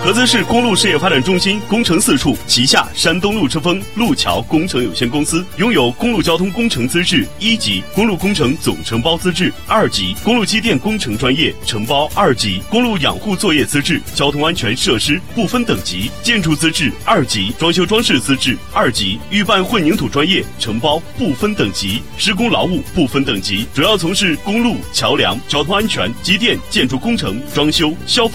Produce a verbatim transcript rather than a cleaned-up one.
菏泽市公路事业发展中心工程四处旗下山东路车锋路桥工程有限公司拥有公路交通工程资质一级、公路工程总承包资质二级、公路机电工程专业承包二级、公路养护作业资质、交通安全设施不分等级、建筑资质二级、装修装饰资质二级、预办混凝土专业承包不分等级、施工劳务不分等级，主要从事公路、桥梁、交通安全、机电、建筑工程、装修、消防。